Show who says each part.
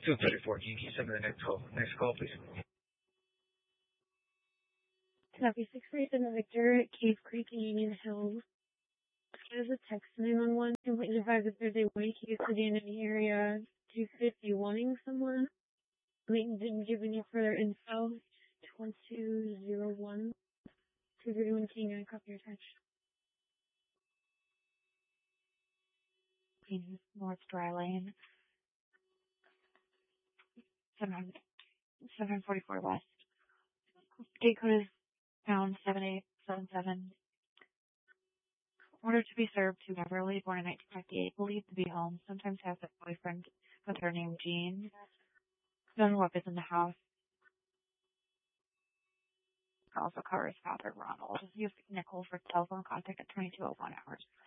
Speaker 1: 234. Can you send me the next call? Next call, please.
Speaker 2: Copy 637 Victor at Cave Creek and Union Hills. There's a text 911 complete advised that there's a white case sitting in the area 250 wanting someone. We didn't give any further info. 1201 231 King and copy your text.
Speaker 3: North Dry Lane. 744 West. Gate code is pound 7877. Order to be served to Beverly, born in 1958, believed to be home. Sometimes has a boyfriend with her name Jean. Known what is in the house. Also covers father Ronald. Use nickel for telephone contact at 2201 hours.